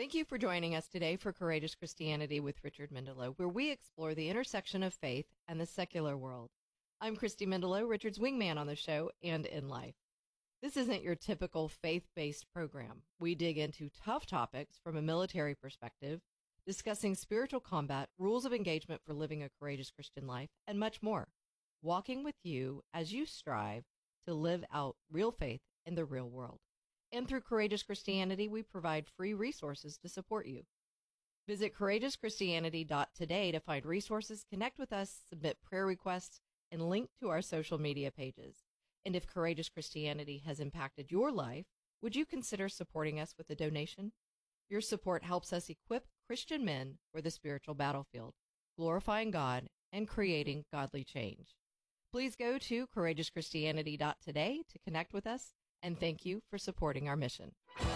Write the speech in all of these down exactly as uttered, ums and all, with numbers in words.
Thank you for joining us today for Courageous Christianity with Richard Mendelow, where we explore the intersection of faith and the secular world. I'm Christy Mendelow, Richard's wingman on the show and in life. This isn't your typical faith-based program. We dig into tough topics from a military perspective, discussing spiritual combat, rules of engagement for living a courageous Christian life, and much more. Walking with you as you strive to live out real faith in the real world. And through Courageous Christianity, we provide free resources to support you. Visit courageous christianity dot today to find resources, connect with us, submit prayer requests, and link to our social media pages. And if Courageous Christianity has impacted your life, would you consider supporting us with a donation? Your support helps us equip Christian men for the spiritual battlefield, glorifying God and creating godly change. Please go to courageous christianity dot today to connect with us, and thank you for supporting our mission.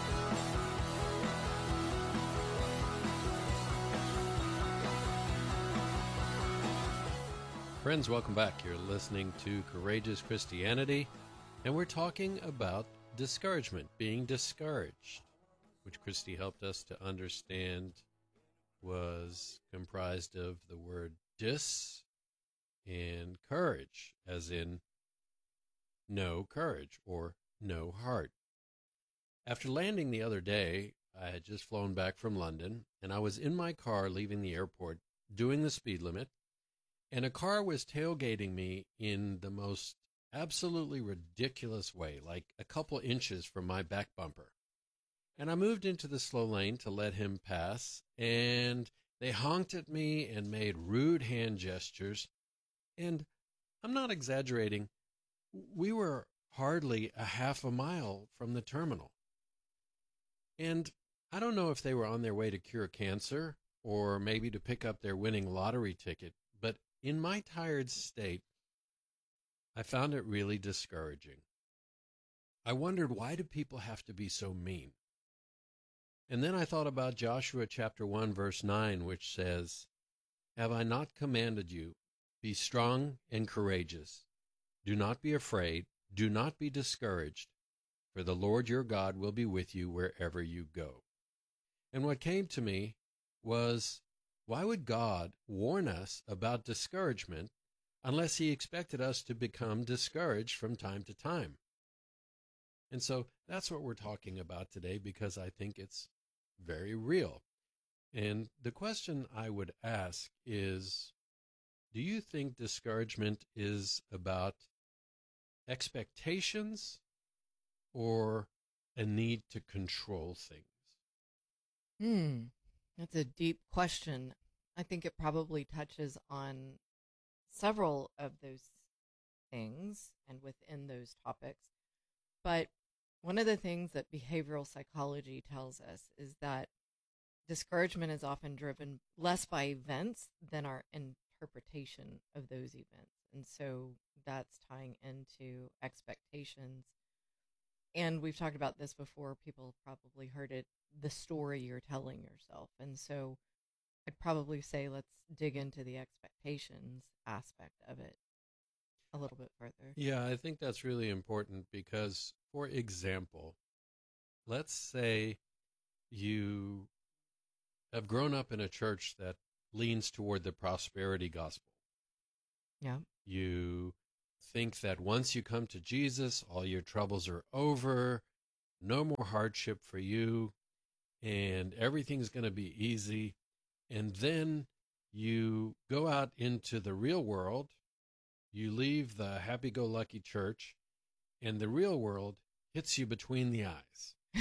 Friends, welcome back. You're listening to Courageous Christianity, and we're talking about discouragement, being discouraged, which Christy helped us to understand was comprised of the word dis and courage, as in no courage or no heart. After landing the other day, I had just flown back from London, and I was in my car leaving the airport doing the speed limit, and a car was tailgating me in the most absolutely ridiculous way, like a couple inches from my back bumper. And I moved into the slow lane to let him pass, and they honked at me and made rude hand gestures. And I'm not exaggerating, we were hardly a half a mile from the terminal. And I don't know if they were on their way to cure cancer or maybe to pick up their winning lottery ticket, but in my tired state, I found it really discouraging. I wondered, why do people have to be so mean? And then I thought about Joshua chapter one, verse nine, which says, "Have I not commanded you, be strong and courageous. Do not be afraid. Do not be discouraged, for the Lord your God will be with you wherever you go." And what came to me was, why would God warn us about discouragement unless he expected us to become discouraged from time to time? And so that's what we're talking about today, because I think it's very real. And the question I would ask is, do you think discouragement is about expectations or a need to control things? Hmm, that's a deep question. I think it probably touches on several of those things and within those topics. But one of the things that behavioral psychology tells us is that discouragement is often driven less by events than our interpretation of those events. And so that's tying into expectations. And we've talked about this before. People have probably heard it, the story you're telling yourself. And so I'd probably say let's dig into the expectations aspect of it a little bit further. Yeah, I think that's really important because, for example, let's say you have grown up in a church that leans toward the prosperity gospel. Yeah. You think that once you come to Jesus, all your troubles are over, no more hardship for you, and everything's going to be easy. And then you go out into the real world, you leave the happy-go-lucky church, and the real world hits you between the eyes.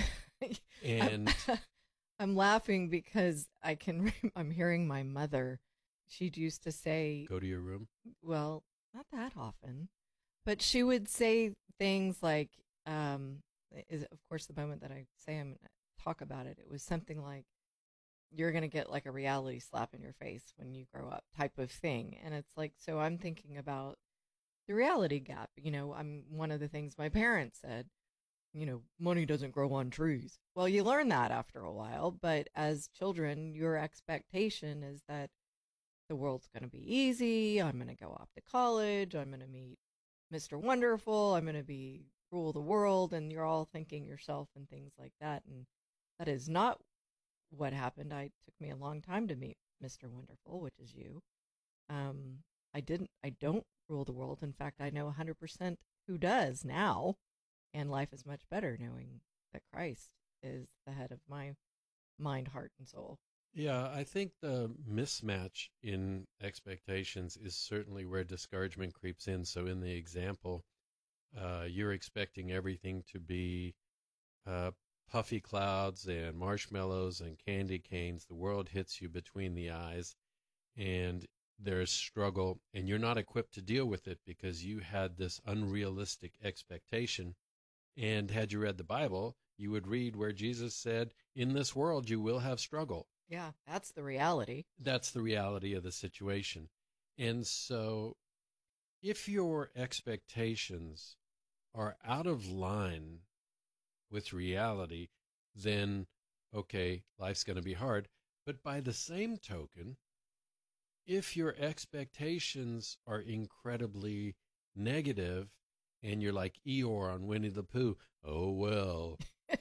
And I'm laughing because I can, I'm hearing my mother. She used to say, go to your room. Well, not that often, but she would say things like, um, is of course the moment that I say I'm going to talk about it, it was something like, you're going to get like a reality slap in your face when you grow up type of thing. And it's like, so I'm thinking about the reality gap. You know, I'm one of the things my parents said, you know, money doesn't grow on trees. Well, you learn that after a while, but as children, your expectation is that the world's going to be easy. I'm going to go off to college. I'm going to meet Mister Wonderful. I'm going to be rule the world. And you're all thinking yourself and things like that. And that is not what happened. I took me a long time to meet Mister Wonderful, which is you. Um, I didn't, I don't rule the world. In fact, I know one hundred percent who does now, and life is much better knowing that Christ is the head of my mind, heart, and soul. Yeah, I think the mismatch in expectations is certainly where discouragement creeps in. So in the example, uh, you're expecting everything to be uh, puffy clouds and marshmallows and candy canes. The world hits you between the eyes, and there's struggle, and you're not equipped to deal with it because you had this unrealistic expectation. And had you read the Bible, you would read where Jesus said, in this world you will have struggle. Yeah, that's the reality. That's the reality of the situation. And so if your expectations are out of line with reality, then, okay, life's going to be hard. But by the same token, if your expectations are incredibly negative and you're like Eeyore on Winnie the Pooh, oh, well,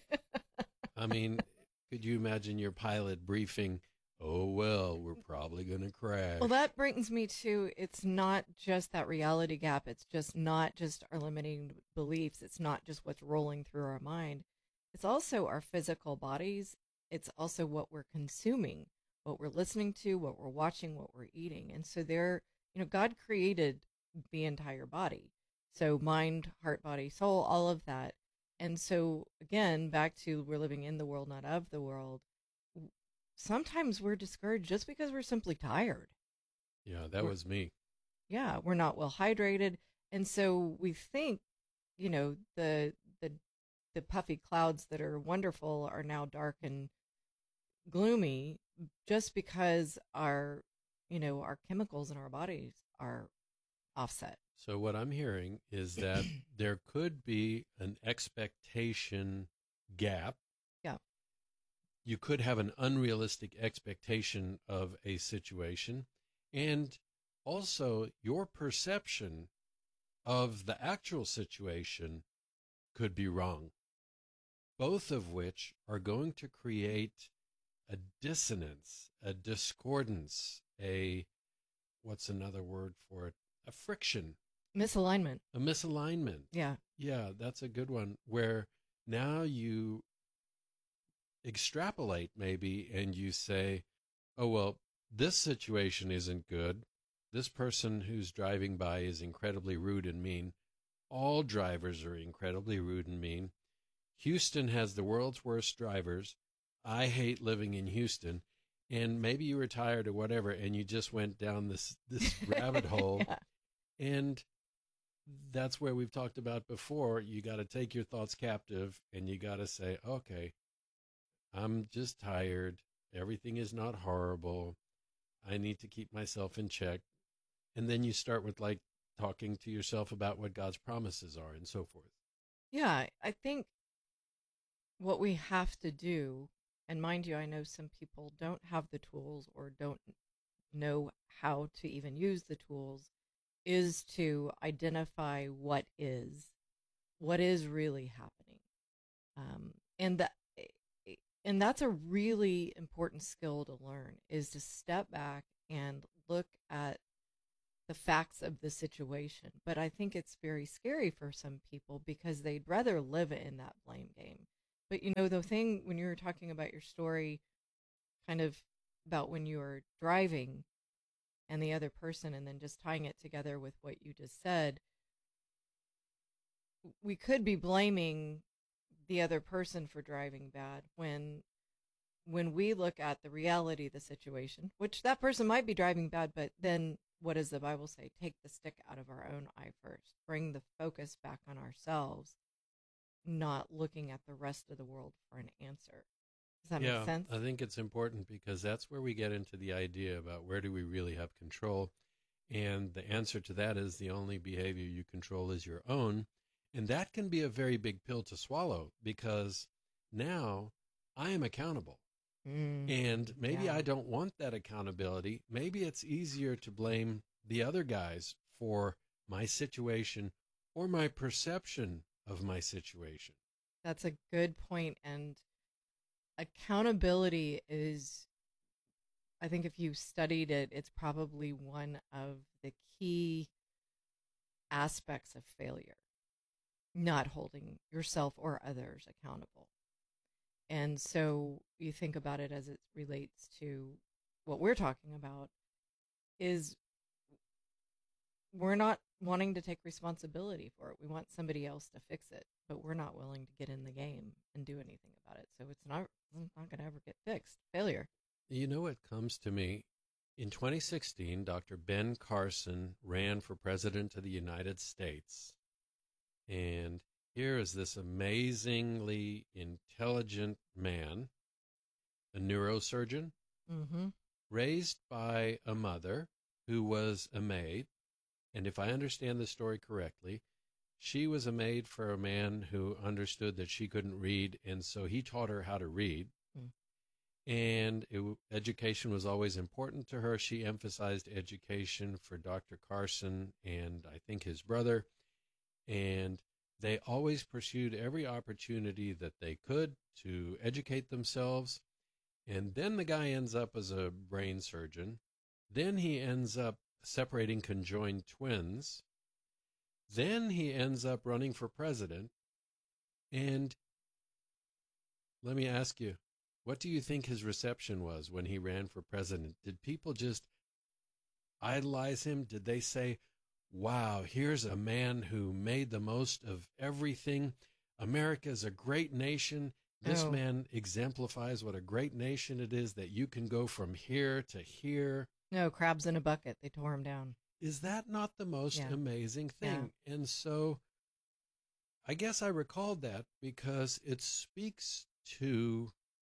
I mean, could you imagine your pilot briefing, oh, well, we're probably going to crash? Well, that brings me to, it's not just that reality gap. It's just not just our limiting beliefs. It's not just what's rolling through our mind. It's also our physical bodies. It's also what we're consuming, what we're listening to, what we're watching, what we're eating. And so there, you know, God created the entire body. So mind, heart, body, soul, all of that. And so again, back to we're living in the world, not of the world. Sometimes we're discouraged just because we're simply tired. Yeah, that we're, was me. Yeah, we're not well hydrated. And so we think, you know, the the the puffy clouds that are wonderful are now dark and gloomy just because our, you know, our chemicals in our bodies are offset. So what I'm hearing is that there could be an expectation gap. Yeah. You could have an unrealistic expectation of a situation, and also your perception of the actual situation could be wrong, both of which are going to create a dissonance, a discordance, a, what's another word for it? A friction. Misalignment. A misalignment. Yeah. Yeah, that's a good one, where now you extrapolate maybe and you say, oh, well, this situation isn't good. This person who's driving by is incredibly rude and mean. All drivers are incredibly rude and mean. Houston has the world's worst drivers. I hate living in Houston. And maybe you were tired or whatever, and you just went down this, this rabbit hole. Yeah. And that's where we've talked about before. You got to take your thoughts captive, and you got to say, okay, I'm just tired. Everything is not horrible. I need to keep myself in check. And then you start with like talking to yourself about what God's promises are and so forth. Yeah, I think what we have to do, and mind you, I know some people don't have the tools or don't know how to even use the tools, is to identify what is, what is really happening. Um, and that, and that's a really important skill to learn, is to step back and look at the facts of the situation. But I think it's very scary for some people because they'd rather live in that blame game. But you know, the thing when you were talking about your story, kind of about when you were driving and the other person, and then just tying it together with what you just said, we could be blaming the other person for driving bad when when we look at the reality of the situation, which that person might be driving bad, but then what does the Bible say? Take the stick out of our own eye first. Bring the focus back on ourselves, not looking at the rest of the world for an answer. Does that yeah, make sense? I think it's important because that's where we get into the idea about where do we really have control. And the answer to that is the only behavior you control is your own. And that can be a very big pill to swallow because now I am accountable. Mm, And maybe yeah. I don't want that accountability. Maybe it's easier to blame the other guys for my situation or my perception of my situation. That's a good point. And accountability is, I think if you studied it, it's probably one of the key aspects of failure, not holding yourself or others accountable. And so you think about it as it relates to what we're talking about is we're not wanting to take responsibility for it. We want somebody else to fix it, but we're not willing to get in the game and do anything about it. So it's not, it's not going to ever get fixed. Failure. You know what comes to me? In twenty sixteen, Doctor Ben Carson ran for president of the United States. And here is this amazingly intelligent man, a neurosurgeon, Mm-hmm. raised by a mother who was a maid. And if I understand the story correctly, she was a maid for a man who understood that she couldn't read, and so he taught her how to read. Mm. And it, education was always important to her. She emphasized education for Doctor Carson and I think his brother. And they always pursued every opportunity that they could to educate themselves. And then the guy ends up as a brain surgeon. Then he ends up separating conjoined twins. Then he ends up running for president. And let me ask you, what do you think his reception was when he ran for president? Did people just idolize him? Did they say, wow, here's a man who made the most of everything. America is a great nation. This Oh. man exemplifies what a great nation it is, that you can go from here to here. No, crabs in a bucket. They tore him down. Is that not the most Yeah. amazing thing? And so I guess I recalled that because it speaks to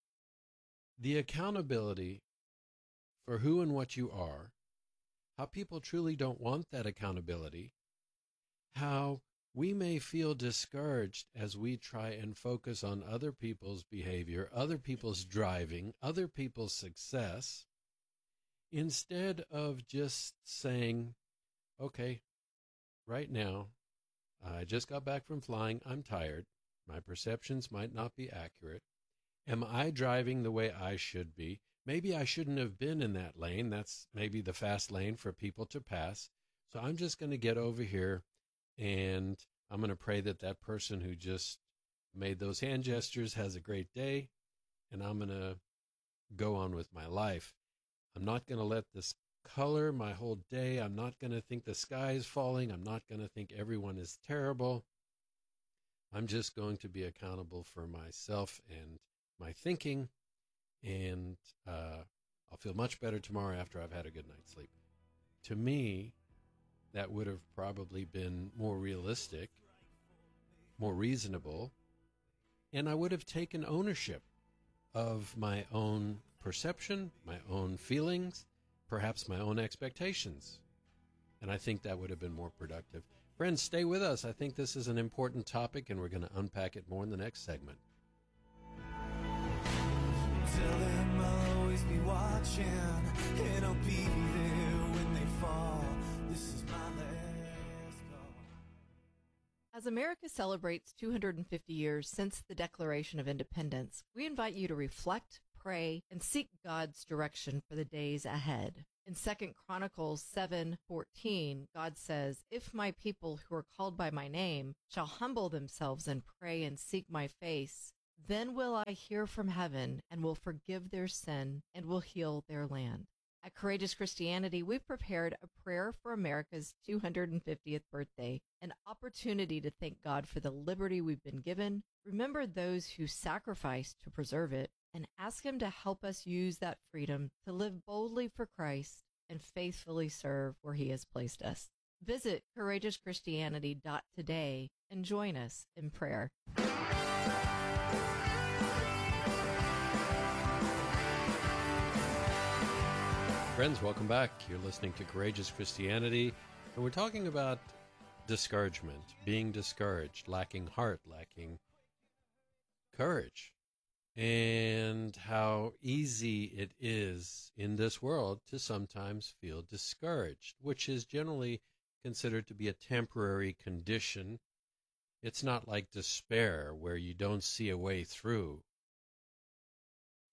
the accountability for who and what you are, how people truly don't want that accountability, how we may feel discouraged as we try and focus on other people's behavior, other people's driving, other people's success, instead of just saying, okay, right now, I just got back from flying, I'm tired, my perceptions might not be accurate. Am I driving the way I should be? Maybe I shouldn't have been in that lane. That's maybe the fast lane for people to pass. So I'm just going to get over here and I'm going to pray that that person who just made those hand gestures has a great day, and I'm going to go on with my life. I'm not going to let this color my whole day. I'm not going to think the sky is falling. I'm not going to think everyone is terrible. I'm just going to be accountable for myself and my thinking, and uh, I'll feel much better tomorrow after I've had a good night's sleep. To me, that would have probably been more realistic, more reasonable, and I would have taken ownership of my own perception, my own feelings, perhaps my own expectations. And I think that would have been more productive. Friends, stay with us. I think this is an important topic, and we're going to unpack it more in the next segment. Tell them I'll always be watching, and I'll be there when they fall. This is my last call. As America celebrates two hundred fifty years since the Declaration of Independence, we invite you to reflect, pray, and seek God's direction for the days ahead. In Second Chronicles seven fourteen, God says, "If my people who are called by my name shall humble themselves and pray and seek my face, then will I hear from heaven and will forgive their sin and will heal their land." At Courageous Christianity, we've prepared a prayer for America's two hundred fiftieth birthday, an opportunity to thank God for the liberty we've been given, remember those who sacrificed to preserve it, and ask Him to help us use that freedom to live boldly for Christ and faithfully serve where He has placed us. Visit courageous christianity dot today and join us in prayer. Friends, welcome back. You're listening to Courageous Christianity, and we're talking about discouragement, being discouraged, lacking heart, lacking courage, and how easy it is in this world to sometimes feel discouraged, which is generally considered to be a temporary condition. It's not like despair where you don't see a way through.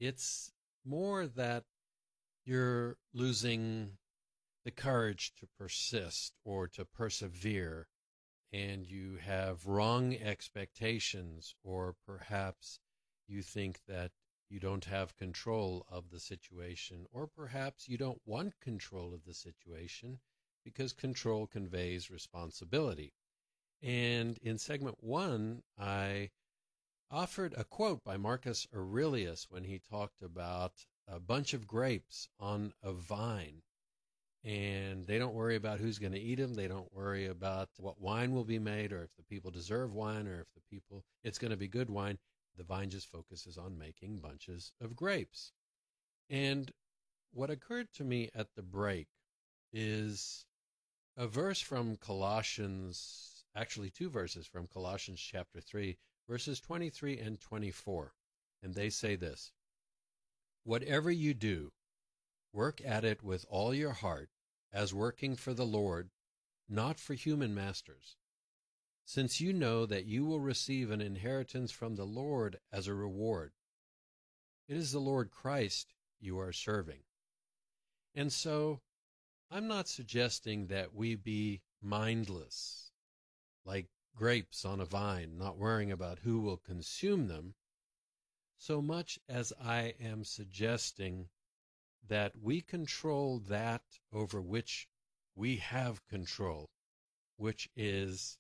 It's more that you're losing the courage to persist or to persevere, and you have wrong expectations, or perhaps you think that you don't have control of the situation, or perhaps you don't want control of the situation because control conveys responsibility. And in segment one, I offered a quote by Marcus Aurelius when he talked about a bunch of grapes on a vine. And they don't worry about who's going to eat them. They don't worry about what wine will be made, or if the people deserve wine, or if the people, it's going to be good wine. The vine just focuses on making bunches of grapes. And what occurred to me at the break is a verse from Colossians, actually two verses from Colossians chapter three, verses twenty-three and twenty-four. And they say this: "Whatever you do, work at it with all your heart, as working for the Lord, not for human masters, since you know that you will receive an inheritance from the Lord as a reward. It is the Lord Christ you are serving." And so I'm not suggesting that we be mindless, like grapes on a vine, not worrying about who will consume them, so much as I am suggesting that we control that over which we have control, which is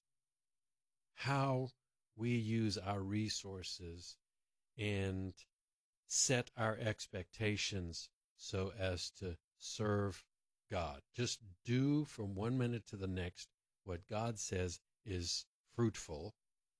how we use our resources and set our expectations so as to serve God. Just do from one minute to the next what God says is fruitful,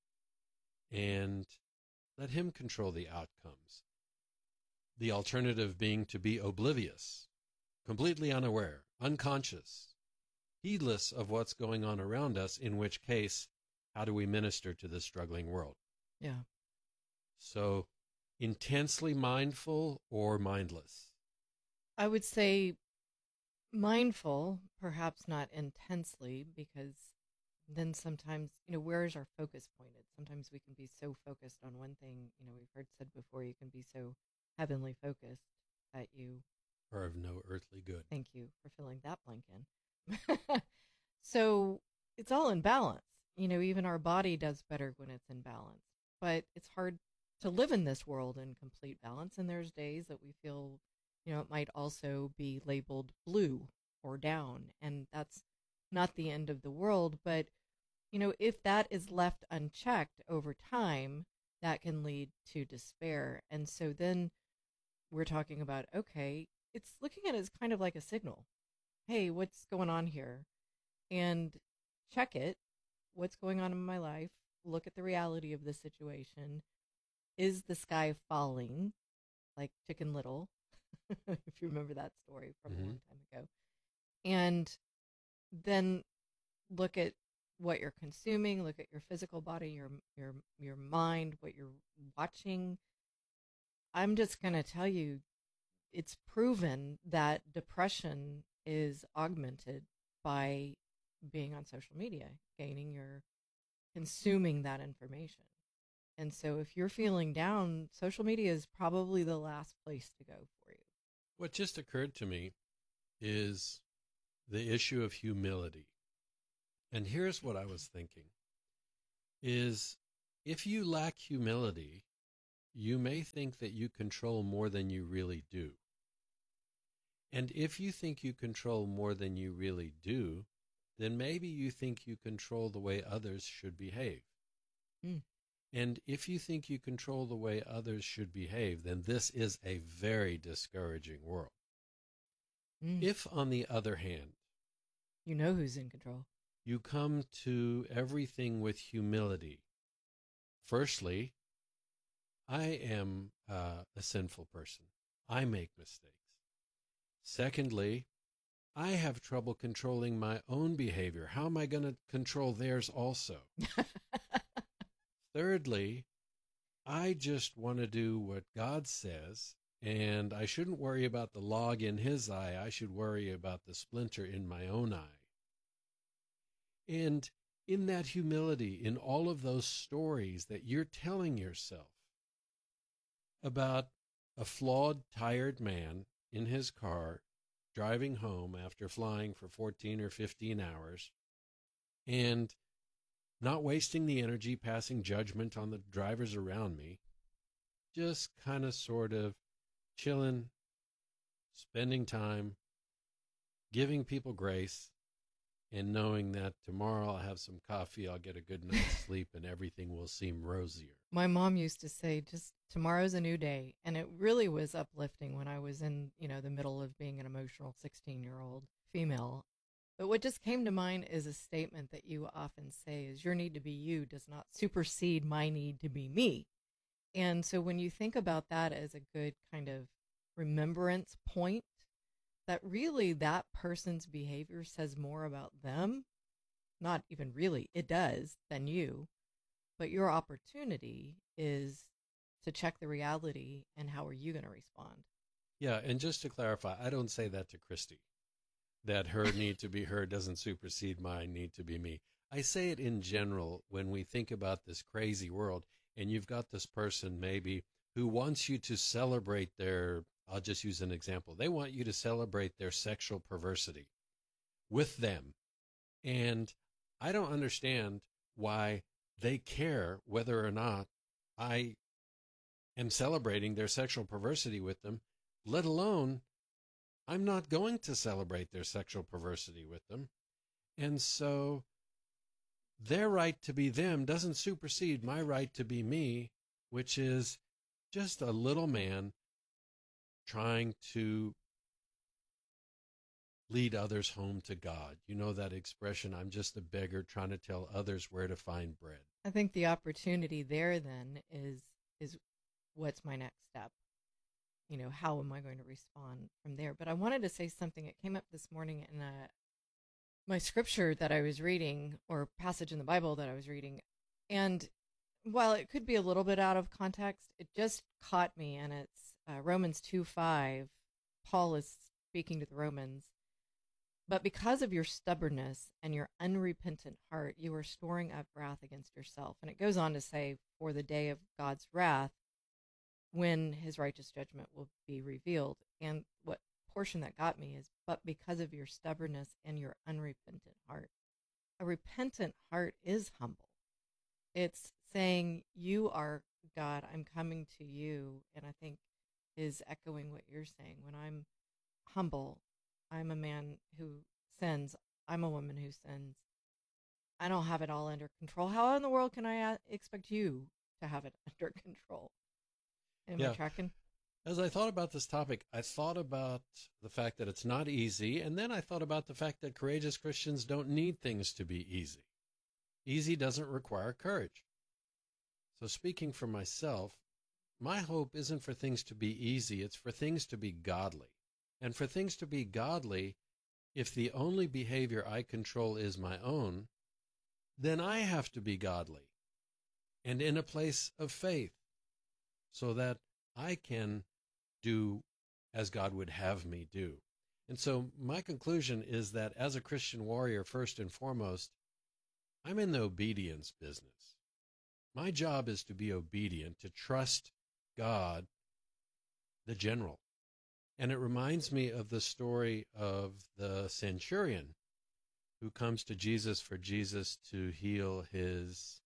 and let Him control the outcomes. The alternative being to be oblivious, completely unaware, unconscious, heedless of what's going on around us, in which case, how do we minister to this struggling world? Yeah. So, intensely mindful or mindless? I would say mindful, perhaps not intensely, because then sometimes, you know, where is our focus pointed? Sometimes we can be so focused on one thing. You know, we've heard said before, you can be so heavenly focused that you Or of no earthly good. Thank you for filling that blank in. So it's all in balance. You know, even our body does better when it's in balance. But it's hard to live in this world in complete balance. And there's days that we feel, you know, it might also be labeled blue or down. And that's not the end of the world. But, you know, if that is left unchecked over time, that can lead to despair. And so then we're talking about, okay, it's looking at it as kind of like a signal. Hey, what's going on here? And check it. What's going on in my life? Look at the reality of the situation. Is the sky falling like Chicken Little? If you remember that story from Mm-hmm. a long time ago. And then look at what you're consuming, look at your physical body, your your your mind, what you're watching. I'm just going to tell you, it's proven that depression is augmented by being on social media, gaining your, consuming that information. And so if you're feeling down, social media is probably the last place to go for you. What just occurred to me is the issue of humility. And here's what I was thinking, is if you lack humility, you may think that you control more than you really do. And if you think you control more than you really do, then maybe you think you control the way others should behave. Mm. And if you think you control the way others should behave, then this is a very discouraging world. Mm. If, on the other hand, You know who's in control. you come to everything with humility, firstly, I am uh, a sinful person. I make mistakes. Secondly, I have trouble controlling my own behavior. How am I going to control theirs also? Thirdly, I just want to do what God says, and I shouldn't worry about the log in his eye. I should worry about the splinter in my own eye. And in that humility, in all of those stories that you're telling yourself about a flawed, tired man in his car driving home after flying for fourteen or fifteen hours and not wasting the energy passing judgment on the drivers around me, just kind of sort of chilling, spending time, giving people grace, and knowing that tomorrow I'll have some coffee, I'll get a good night's sleep, and everything will seem rosier. My mom used to say, just tomorrow's a new day. And it really was uplifting when I was in, you know, the middle of being an emotional sixteen-year-old female. But what just came to mind is a statement that you often say is, your need to be you does not supersede my need to be me. And so when you think about that as a good kind of remembrance point, that really that person's behavior says more about them, not even really, it does, than you. But your opportunity is to check the reality and how are you going to respond. Yeah, and just to clarify, I don't say that to Christy, that her need to be her doesn't supersede my need to be me. I say it in general when we think about this crazy world, and you've got this person maybe who wants you to celebrate their, I'll just use an example. They want you to celebrate their sexual perversity with them. And I don't understand why they care whether or not I am celebrating their sexual perversity with them, let alone I'm not going to celebrate their sexual perversity with them. And so their right to be them doesn't supersede my right to be me, which is just a little man trying to lead others home to God. You know that expression, I'm just a beggar trying to tell others where to find bread. I think the opportunity there then is is what's my next step? You know, how am I going to respond from there? But I wanted to say something. It came up this morning in a, my scripture that I was reading, or passage in the Bible that I was reading. And while it could be a little bit out of context, it just caught me. And it's uh, Romans two five. Paul is speaking to the Romans. But because of your stubbornness and your unrepentant heart, you are storing up wrath against yourself. And it goes on to say, for the day of God's wrath, when his righteous judgment will be revealed. And what portion that got me is, but because of your stubbornness and your unrepentant heart. A repentant heart is humble. It's saying, you are God, I'm coming to you. And I think is echoing what you're saying. When I'm humble, I'm a man who sins. I'm a woman who sins. I don't have it all under control. How in the world can I expect you to have it under control? Am Yeah. I tracking? As I thought about this topic, I thought about the fact that it's not easy, and then I thought about the fact that courageous Christians don't need things to be easy. Easy doesn't require courage. So speaking for myself, my hope isn't for things to be easy, it's for things to be godly. And for things to be godly, if the only behavior I control is my own, then I have to be godly and in a place of faith so that I can do as God would have me do. And so my conclusion is that as a Christian warrior, first and foremost, I'm in the obedience business. My job is to be obedient, to trust God, the general. And it reminds me of the story of the centurion who comes to Jesus for Jesus to heal his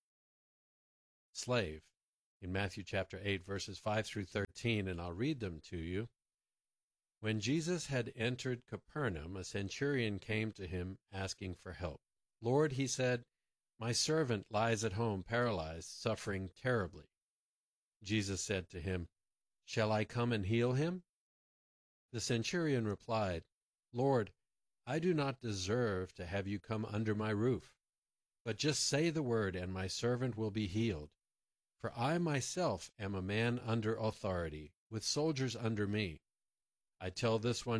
slave in Matthew chapter eight, verses five through thirteen, and I'll read them to you. When Jesus had entered Capernaum, a centurion came to him asking for help. Lord, he said, my servant lies at home paralyzed, suffering terribly. Jesus said to him, shall I come and heal him? The centurion replied, Lord, I do not deserve to have you come under my roof, but just say the word and my servant will be healed. For I myself am a man under authority, with soldiers under me. I tell this one,